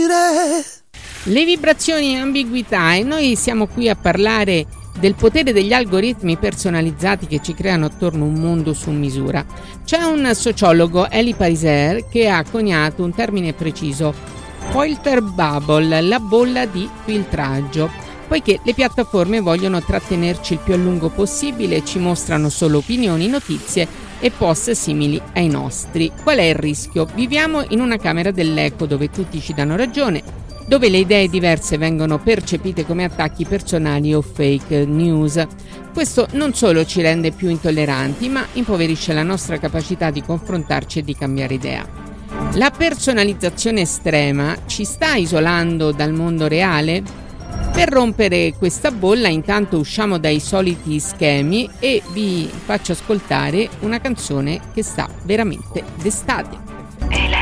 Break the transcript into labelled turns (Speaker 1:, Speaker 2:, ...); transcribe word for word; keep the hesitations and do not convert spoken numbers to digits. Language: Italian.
Speaker 1: dire.
Speaker 2: Le vibrazioni e ambiguità, e noi siamo qui a parlare del potere degli algoritmi personalizzati che ci creano attorno un mondo su misura. C'è un sociologo, Elie Pariser, che ha coniato un termine preciso: filter bubble, la bolla di filtraggio, poiché le piattaforme vogliono trattenerci il più a lungo possibile, ci mostrano solo opinioni, notizie e post simili ai nostri. Qual è il rischio? Viviamo in una camera dell'eco dove tutti ci danno ragione, dove le idee diverse vengono percepite come attacchi personali o fake news. Questo non solo ci rende più intolleranti, ma impoverisce la nostra capacità di confrontarci e di cambiare idea. La personalizzazione estrema ci sta isolando dal mondo reale? Per rompere questa bolla, intanto usciamo dai soliti schemi e vi faccio ascoltare una canzone che sta veramente d'estate.